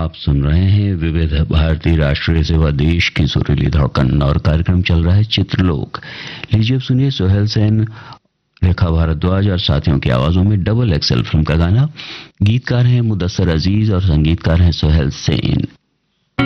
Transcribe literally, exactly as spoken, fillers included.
आप सुन रहे हैं विविध भारती राष्ट्रीय सेवा, देश की सुरीली धड़कन, और कार्यक्रम चल रहा है चित्रलोक। लीजिए अब सुनिए सोहेल सेन, रेखा भारद्वाज और साथियों की आवाजों में डबल एक्सेल फिल्म का गाना। गीतकार हैं मुदस्सर अजीज और संगीतकार हैं सोहेल सेन।